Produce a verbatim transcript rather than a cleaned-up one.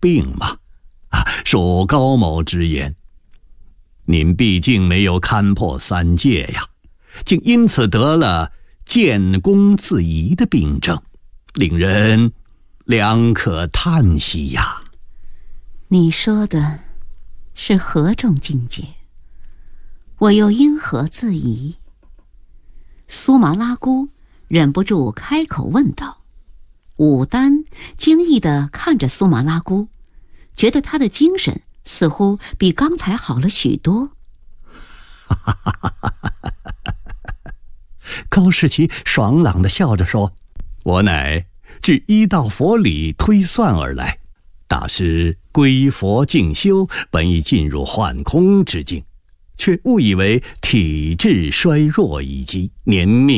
病吗？啊，恕高某直言，您毕竟没有勘破三界呀，竟因此得了见功自疑的病症，令人良可叹息呀。 你说的是何种境界？我又因何自疑？苏麻拉姑忍不住开口问道。武丹惊异地看着苏麻拉姑，觉得她的精神似乎比刚才好了许多。 高士奇爽朗地笑着说，我乃据医道佛理推算而来，大师归佛静修，本已进入幻空之境，却误以为体质衰弱已极，年命